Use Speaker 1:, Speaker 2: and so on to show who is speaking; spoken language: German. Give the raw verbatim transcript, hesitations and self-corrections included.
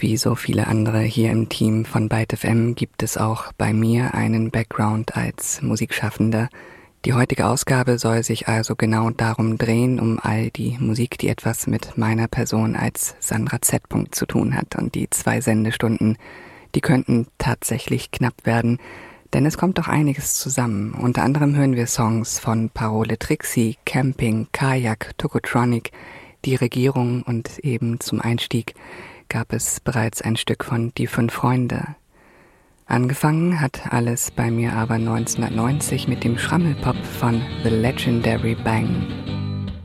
Speaker 1: Wie so viele andere hier im Team von Byte F M gibt es auch bei mir einen Background als Musikschaffender. Die heutige Ausgabe soll sich also genau darum drehen, um all die Musik, die etwas mit meiner Person als Sandra Z. zu tun hat. Und die zwei Sendestunden, die könnten tatsächlich knapp werden, denn es kommt doch einiges zusammen. Unter anderem hören wir Songs von Parole Trixie, Camping, Kajak, Tokotronic, die Regierung und eben zum Einstieg gab es bereits ein Stück von Die Fünf Freunde. Angefangen hat alles bei mir aber neunzehnhundertneunzig mit dem Schrammelpop von The Legendary Bang.